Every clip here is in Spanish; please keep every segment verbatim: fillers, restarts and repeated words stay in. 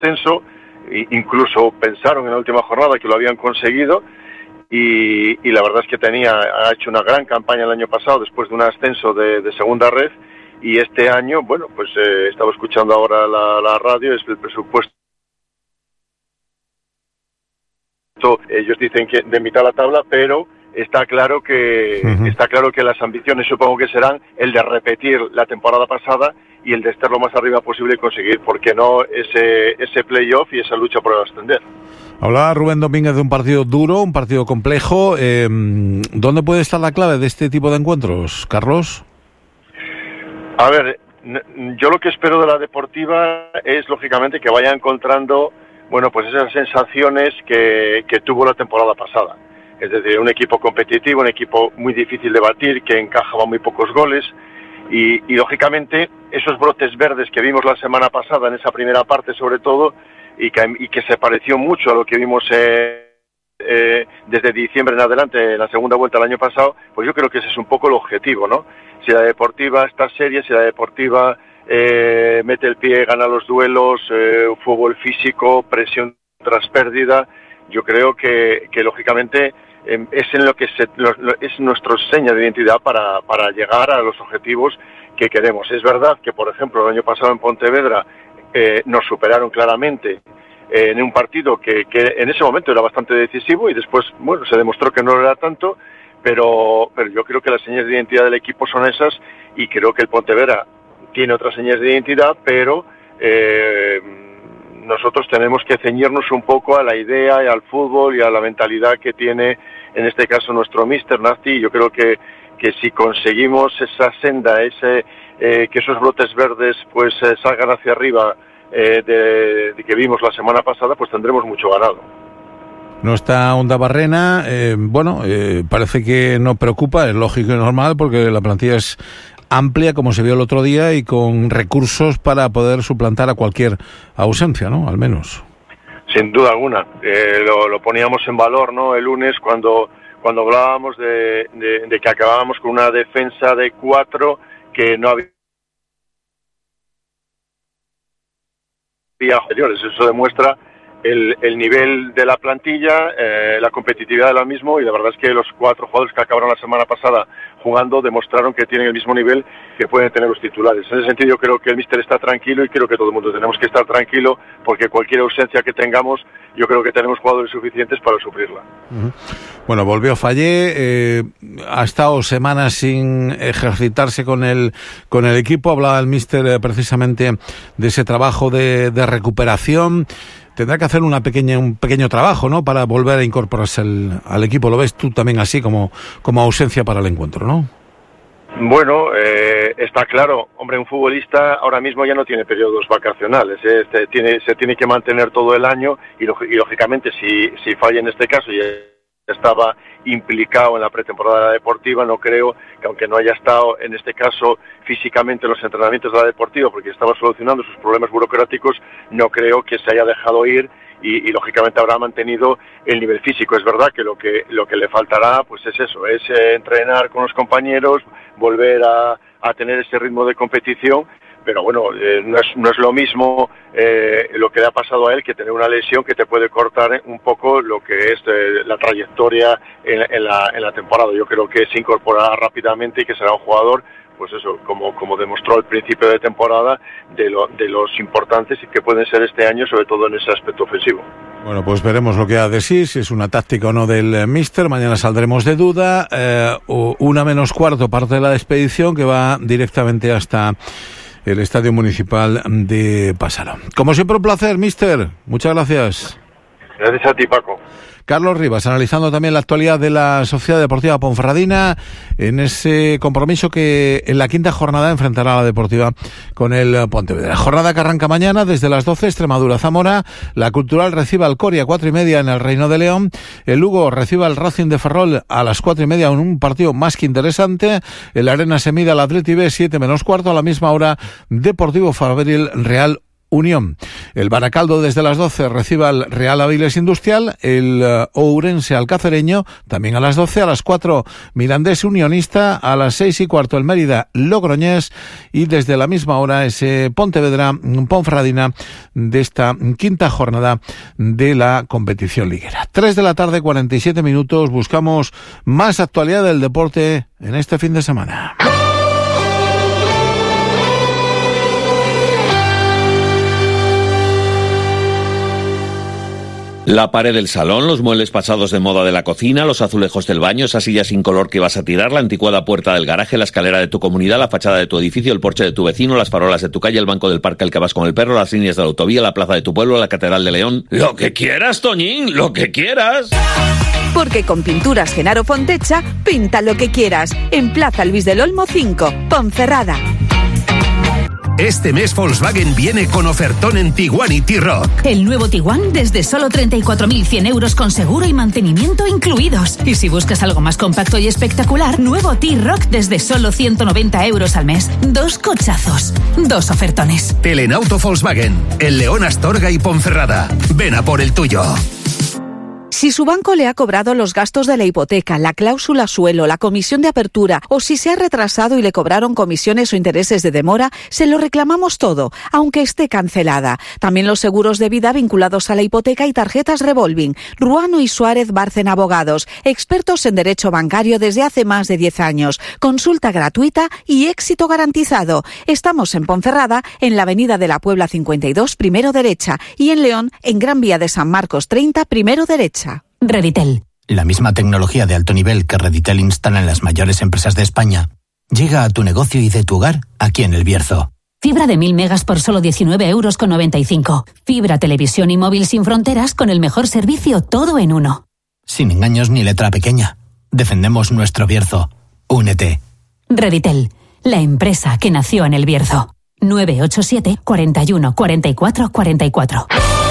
ascenso, incluso pensaron en la última jornada que lo habían conseguido, y, y la verdad es que tenía ha hecho una gran campaña el año pasado después de un ascenso de, de segunda red, y este año, bueno, pues eh, estaba escuchando ahora la, la radio, es el presupuesto, ellos dicen que de mitad a la tabla, pero está claro que uh-huh. está claro que las ambiciones supongo que serán el de repetir la temporada pasada y el de estar lo más arriba posible y conseguir, ¿por qué no?, ese ese playoff y esa lucha por ascender. Hablaba Rubén Domínguez de un partido duro, un partido complejo. Eh, ¿Dónde puede estar la clave de este tipo de encuentros, Carlos? A ver, yo lo que espero de la Deportiva es, lógicamente, que vaya encontrando, bueno, pues esas sensaciones que, que tuvo la temporada pasada. Es decir, un equipo competitivo, un equipo muy difícil de batir, que encajaba muy pocos goles, y, y lógicamente esos brotes verdes que vimos la semana pasada, en esa primera parte sobre todo, y que, y que se pareció mucho a lo que vimos eh, eh, desde diciembre en adelante, en la segunda vuelta del año pasado, pues yo creo que ese es un poco el objetivo, ¿no? Si la Deportiva está seria, si la Deportiva eh, mete el pie, gana los duelos, eh, fútbol físico, presión tras pérdida, yo creo que, que lógicamente eh, es en lo que se, lo, lo, es nuestra seña de identidad para, para llegar a los objetivos que queremos. Es verdad que, por ejemplo, el año pasado en Pontevedra eh, nos superaron claramente eh, en un partido que, que en ese momento era bastante decisivo, y después, bueno, se demostró que no lo era tanto. Pero, pero yo creo que las señas de identidad del equipo son esas, y creo que el Pontevedra tiene otras señas de identidad, pero eh, nosotros tenemos que ceñirnos un poco a la idea y al fútbol y a la mentalidad que tiene, en este caso, nuestro míster Nasti. Yo creo que, que si conseguimos esa senda, ese eh, que esos brotes verdes pues eh, salgan hacia arriba eh, de, de que vimos la semana pasada, pues tendremos mucho ganado. No está Onda Barrena, eh, bueno, eh, parece que no preocupa, es lógico y normal, porque la plantilla es amplia, como se vio el otro día, y con recursos para poder suplantar a cualquier ausencia, ¿no?, al menos. Sin duda alguna, eh, lo, lo poníamos en valor, ¿no?, el lunes cuando cuando hablábamos de, de, de que acabábamos con una defensa de cuatro que no había anteriores. Eso demuestra El, el nivel de la plantilla, eh, la competitividad de la mismo, y la verdad es que los cuatro jugadores que acabaron la semana pasada jugando demostraron que tienen el mismo nivel que pueden tener los titulares. En ese sentido, yo creo que el míster está tranquilo, y creo que todo el mundo tenemos que estar tranquilo, porque cualquier ausencia que tengamos, yo creo que tenemos jugadores suficientes para suplirla. Uh-huh. Bueno, volvió Fallé, eh, ha estado semanas sin ejercitarse con el con el equipo. Hablaba el míster eh, precisamente de ese trabajo de, de recuperación. Tendrá que hacer una pequeña, un pequeño trabajo, ¿no?, para volver a incorporarse al, al equipo. ¿Lo ves tú también así, como, como ausencia para el encuentro, no? Bueno, eh, está claro, hombre, un futbolista ahora mismo ya no tiene periodos vacacionales, eh, este, tiene, se tiene que mantener todo el año, y, y lógicamente si, si falla en este caso, y estaba implicado en la pretemporada de la Deportiva, no creo que, aunque no haya estado en este caso físicamente en los entrenamientos de la Deportiva porque estaba solucionando sus problemas burocráticos, no creo que se haya dejado ir, y, y lógicamente habrá mantenido el nivel físico. Es verdad que lo que lo que le faltará pues es eso, es eh, entrenar con los compañeros, volver a, a tener ese ritmo de competición. Pero bueno, eh, no, es, no es lo mismo eh, lo que le ha pasado a él que tener una lesión que te puede cortar un poco lo que es eh, la trayectoria en, en, la, en la temporada. Yo creo que se incorporará rápidamente y que será un jugador, pues eso, como, como demostró al principio de temporada, de, lo, de los importantes y que pueden ser este año, sobre todo en ese aspecto ofensivo. Bueno, pues veremos lo que ha de sí, si es una táctica o no del míster. Mañana saldremos de duda. Eh, una menos cuarto parte de la expedición, que va directamente hasta el Estadio Municipal de Pasarón. Como siempre, un placer, míster. Muchas gracias. Gracias a ti, Paco. Carlos Rivas, analizando también la actualidad de la Sociedad Deportiva Ponferradina en ese compromiso que en la quinta jornada enfrentará a la Deportiva con el Pontevedra. Jornada que arranca mañana desde las doce, Extremadura-Zamora. La Cultural recibe al Coria a cuatro y media en el Reino de León. El Lugo recibe al Racing de Ferrol a las cuatro y media en un partido más que interesante. En la Arena se mide al Atleti B, siete menos cuarto. A la misma hora, Deportivo Fabril Real Unión. El Baracaldo desde las doce recibe al Real Avilés Industrial, el uh, Ourense al Cacereño, también a las doce, a las cuatro Mirandés Unionista, a las seis y cuarto el Mérida Logroñés y desde la misma hora ese Pontevedra Ponferradina de esta quinta jornada de la competición liguera. tres de la tarde, cuarenta y siete minutos, buscamos más actualidad del deporte en este fin de semana. La pared del salón, los muebles pasados de moda de la cocina, los azulejos del baño, esa silla sin color que vas a tirar, la anticuada puerta del garaje, la escalera de tu comunidad, la fachada de tu edificio, el porche de tu vecino, las farolas de tu calle, el banco del parque al que vas con el perro, las líneas de la autovía, la plaza de tu pueblo, la catedral de León. ¡Lo que quieras, Toñín! ¡Lo que quieras! Porque con Pinturas Genaro Fontecha, pinta lo que quieras. En Plaza Luis del Olmo cinco, Ponferrada. Este mes Volkswagen viene con ofertón en Tiguan y T-Roc. El nuevo Tiguan desde solo treinta y cuatro mil cien euros con seguro y mantenimiento incluidos. Y si buscas algo más compacto y espectacular, nuevo T-Roc desde solo ciento noventa euros al mes. Dos cochazos, dos ofertones. Telenauto Volkswagen, en León, Astorga y Ponferrada. Ven a por el tuyo. Si su banco le ha cobrado los gastos de la hipoteca, la cláusula suelo, la comisión de apertura o si se ha retrasado y le cobraron comisiones o intereses de demora, se lo reclamamos todo, aunque esté cancelada. También los seguros de vida vinculados a la hipoteca y tarjetas revolving. Ruano y Suárez Bárcen Abogados, expertos en derecho bancario desde hace más de diez años. Consulta gratuita y éxito garantizado. Estamos en Ponferrada, en la Avenida de la Puebla cincuenta y dos, primero derecha, y en León, en Gran Vía de San Marcos treinta, primero derecha. Reditel. La misma tecnología de alto nivel que Reditel instala en las mayores empresas de España llega a tu negocio y de tu hogar aquí en El Bierzo. Fibra de mil megas por solo diecinueve euros con noventa y cinco. Fibra, televisión y móvil sin fronteras con el mejor servicio, todo en uno. Sin engaños ni letra pequeña. Defendemos nuestro Bierzo. Únete. Reditel, la empresa que nació en El Bierzo. nueve ocho siete, cuarenta y uno, cuarenta y cuatro, cuarenta y cuatro.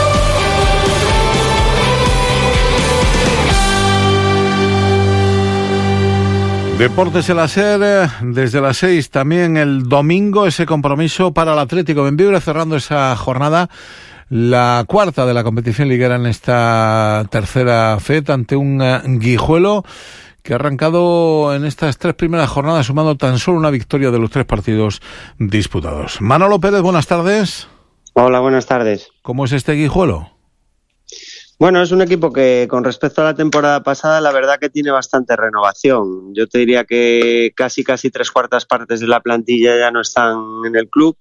Deportes en la SER, desde las seis también el domingo, ese compromiso para el Atlético Bembibre, cerrando esa jornada, la cuarta de la competición liguera en esta tercera F E T, ante un Guijuelo que ha arrancado en estas tres primeras jornadas sumando tan solo una victoria de los tres partidos disputados. Manolo Pérez, buenas tardes. Hola, buenas tardes. ¿Cómo es este Guijuelo? Bueno, es un equipo que con respecto a la temporada pasada la verdad que tiene bastante renovación. Yo te diría que casi casi tres cuartas partes de la plantilla ya no están en el club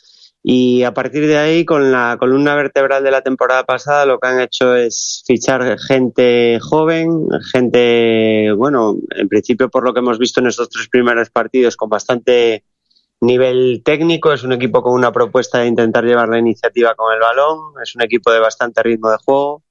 y a partir de ahí con la columna vertebral de la temporada pasada lo que han hecho es fichar gente joven, gente, bueno, en principio por lo que hemos visto en estos tres primeros partidos con bastante nivel técnico. Es un equipo con una propuesta de intentar llevar la iniciativa con el balón, es un equipo de bastante ritmo de juego.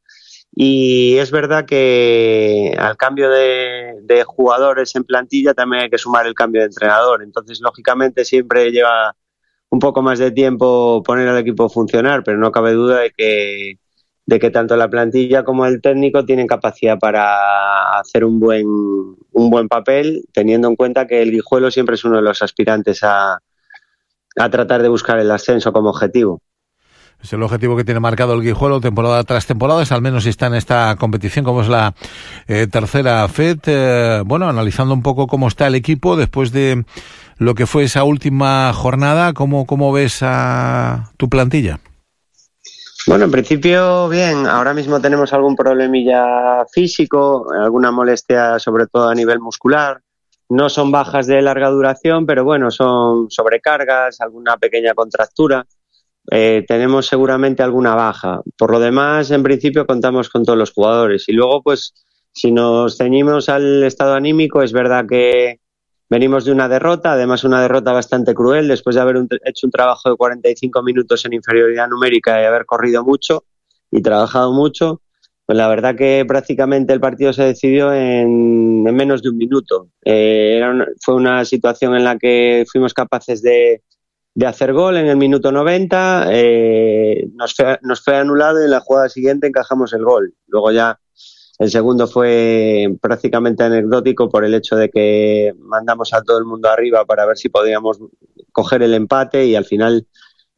Y es verdad que al cambio de, de jugadores en plantilla también hay que sumar el cambio de entrenador. Entonces, lógicamente, siempre lleva un poco más de tiempo poner al equipo a funcionar, pero no cabe duda de que, de que tanto la plantilla como el técnico tienen capacidad para hacer un buen, un buen papel, teniendo en cuenta que el Guijuelo siempre es uno de los aspirantes a, a tratar de buscar el ascenso como objetivo. Es el objetivo que tiene marcado el Guijuelo temporada tras temporada, al menos si está en esta competición como es la eh, tercera F E T. Eh, bueno, analizando un poco cómo está el equipo después de lo que fue esa última jornada, ¿cómo, cómo ves a tu plantilla? Bueno, en principio bien, ahora mismo tenemos algún problemilla físico, alguna molestia sobre todo a nivel muscular. No son bajas de larga duración, pero bueno, son sobrecargas, alguna pequeña contractura. Eh, tenemos seguramente alguna baja. Por lo demás, en principio contamos con todos los jugadores. Y luego, pues, si nos ceñimos al estado anímico, es verdad que venimos de una derrota, además una derrota bastante cruel, después de haber un, hecho un trabajo de cuarenta y cinco minutos en inferioridad numérica y haber corrido mucho y trabajado mucho. Pues la verdad que prácticamente el partido se decidió en, en menos de un minuto. Eh, era una, fue una situación en la que fuimos capaces de de hacer gol en el minuto noventa, eh, nos, fue, nos fue anulado y en la jugada siguiente encajamos el gol. Luego ya el segundo fue prácticamente anecdótico por el hecho de que mandamos a todo el mundo arriba para ver si podíamos coger el empate y al final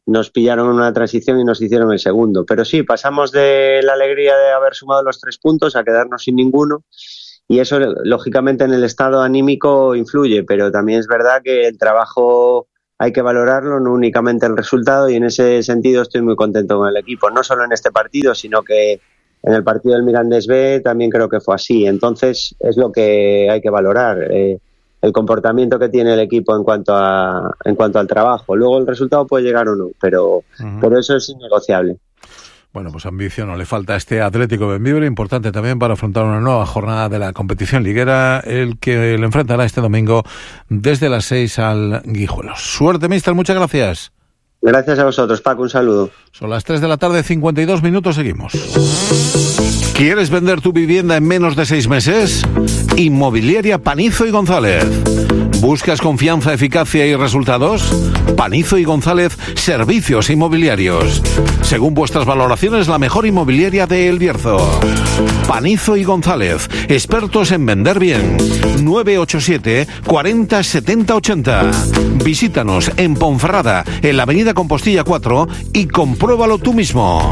nos pillaron en una transición y nos hicieron el segundo. Pero sí, pasamos de la alegría de haber sumado los tres puntos a quedarnos sin ninguno, y eso lógicamente en el estado anímico influye, pero también es verdad que el trabajo hay que valorarlo, no únicamente el resultado, y en ese sentido estoy muy contento con el equipo, no solo en este partido, sino que en el partido del Mirandés B también creo que fue así. Entonces es lo que hay que valorar, eh, el comportamiento que tiene el equipo en cuanto a en cuanto al trabajo. Luego el resultado puede llegar o no, pero, uh-huh. pero eso es innegociable. Bueno, pues ambición no le falta a este Atlético Bembibre, importante también para afrontar una nueva jornada de la competición liguera, el que le enfrentará este domingo desde las seis al Guijuelos. Suerte, míster, muchas gracias. Gracias a vosotros, Paco, un saludo. Son las tres de la tarde, cincuenta y dos minutos, seguimos. ¿Quieres vender tu vivienda en menos de seis meses? Inmobiliaria Panizo y González. ¿Buscas confianza, eficacia y resultados? Panizo y González, servicios inmobiliarios. Según vuestras valoraciones, la mejor inmobiliaria de El Bierzo. Panizo y González, expertos en vender bien. nueve ocho siete, cuarenta, setenta, ochenta. Visítanos en Ponferrada, en la avenida Compostilla cuatro, y compruébalo tú mismo.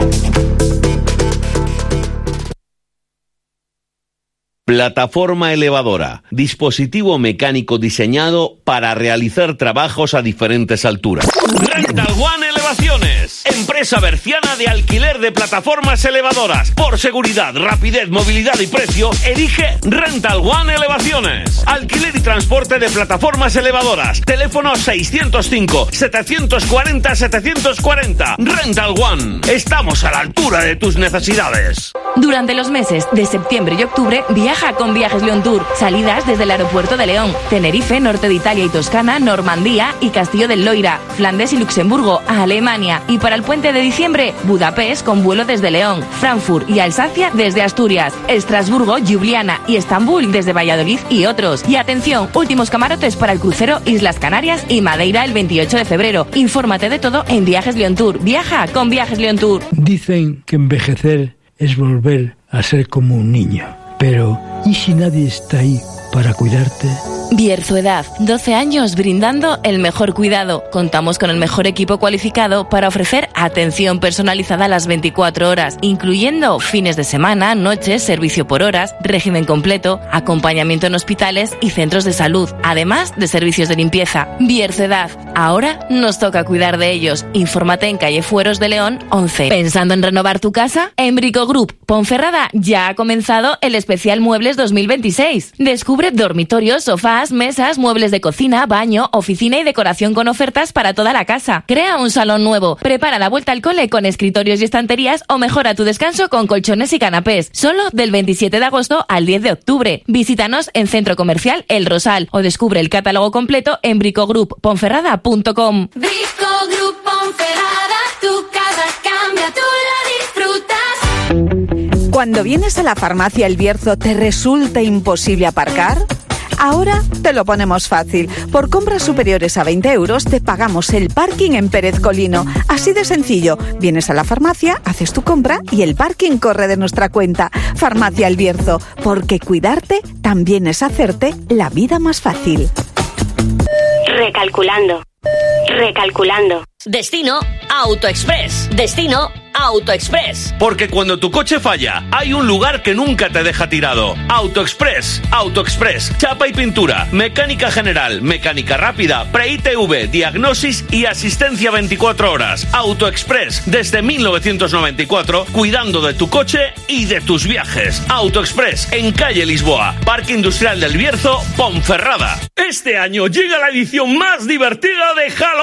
Plataforma elevadora, dispositivo mecánico diseñado para realizar trabajos a diferentes alturas. Rental One Elevaciones, empresa berciana de alquiler de plataformas elevadoras. Por seguridad, rapidez, movilidad y precio, elige Rental One Elevaciones. Alquiler y transporte de plataformas elevadoras. Teléfono seiscientos cinco, setecientos cuarenta, setecientos cuarenta. Rental One, estamos a la altura de tus necesidades. Durante los meses de septiembre y octubre, viaja con Viajes León Tour. Salidas desde el aeropuerto de León, Tenerife, norte de Italia y Toscana, Normandía y Castillo del Loira, Flandes y Luxemburgo, a Alemania. Y para el puente de diciembre, Budapest con vuelo desde León, Frankfurt y Alsacia desde Asturias, Estrasburgo, Ljubljana y Estambul desde Valladolid y otros. Y atención, últimos camarotes para el crucero Islas Canarias y Madeira el veintiocho de febrero. Infórmate de todo en Viajes León Tour. Viaja con Viajes León Tour. Dicen que envejecer es volver a ser como un niño. Pero, ¿y si nadie está ahí para cuidarte? Bierzo Edad, doce años brindando el mejor cuidado. Contamos con el mejor equipo cualificado para ofrecer atención personalizada a las veinticuatro horas, incluyendo fines de semana, noches, servicio por horas, régimen completo, acompañamiento en hospitales y centros de salud, además de servicios de limpieza. Bierzo Edad, ahora nos toca cuidar de ellos. Infórmate en calle Fueros de León once. ¿Pensando en renovar tu casa? En Brico Group Ponferrada ya ha comenzado el especial Muebles dos mil veintiséis. Descubre dormitorios, sofás, mesas, muebles de cocina, baño, oficina y decoración con ofertas para toda la casa. Crea un salón nuevo, prepara la vuelta al cole con escritorios y estanterías o mejora tu descanso con colchones y canapés. Solo del veintisiete de agosto al diez de octubre. Visítanos en Centro Comercial El Rosal o descubre el catálogo completo en bricogroup ponferrada punto com. Brico Group Ponferrada, tu casa cambia, tú la disfrutas. Cuando vienes a la farmacia El Bierzo, ¿te resulta imposible aparcar? Ahora te lo ponemos fácil. Por compras superiores a veinte euros te pagamos el parking en Pérez Colino. Así de sencillo. Vienes a la farmacia, haces tu compra y el parking corre de nuestra cuenta. Farmacia El Bierzo, porque cuidarte también es hacerte la vida más fácil. Recalculando. Recalculando. Destino AutoExpress. Destino AutoExpress. Porque cuando tu coche falla, hay un lugar que nunca te deja tirado. AutoExpress. AutoExpress. Chapa y pintura. Mecánica general. Mecánica rápida. Pre-I T V. Diagnosis y asistencia veinticuatro horas. AutoExpress. Desde mil novecientos noventa y cuatro, cuidando de tu coche y de tus viajes. AutoExpress. En calle Lisboa. Parque Industrial del Bierzo, Ponferrada. Este año llega la edición más divertida de Halloween.